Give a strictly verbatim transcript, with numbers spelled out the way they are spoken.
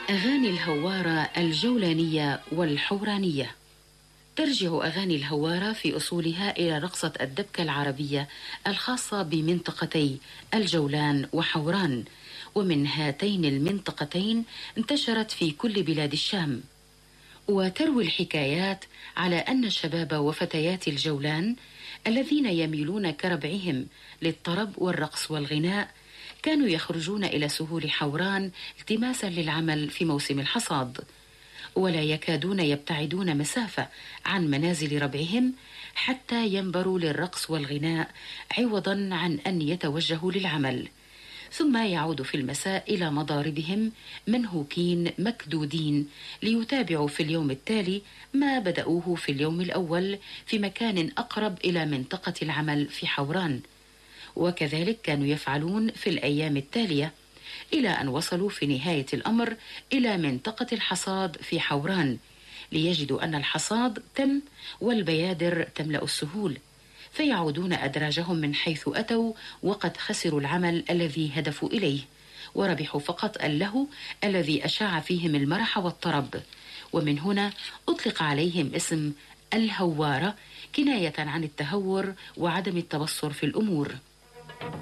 أغاني الهوارة الجولانية والحورانية. ترجع أغاني الهوارة في أصولها إلى رقصة الدبكة العربية الخاصة بمنطقتي الجولان وحوران، ومن هاتين المنطقتين انتشرت في كل بلاد الشام. وتروي الحكايات على أن الشباب وفتيات الجولان الذين يميلون كربعهم للطرب والرقص والغناء كانوا يخرجون إلى سهول حوران التماسا للعمل في موسم الحصاد، ولا يكادون يبتعدون مسافة عن منازل ربعهم حتى ينبروا للرقص والغناء عوضا عن أن يتوجهوا للعمل، ثم يعود في المساء إلى مضاربهم منهوكين مكدودين ليتابعوا في اليوم التالي ما بدأوه في اليوم الأول في مكان أقرب إلى منطقة العمل في حوران. وكذلك كانوا يفعلون في الأيام التالية، إلى أن وصلوا في نهاية الأمر إلى منطقة الحصاد في حوران، ليجدوا أن الحصاد تم والبيادر تملأ السهول، فيعودون أدراجهم من حيث أتوا وقد خسروا العمل الذي هدفوا إليه، وربحوا فقط اللهو الذي أشاع فيهم المرح والطرب. ومن هنا أطلق عليهم اسم الهوارة، كناية عن التهور وعدم التبصر في الأمور.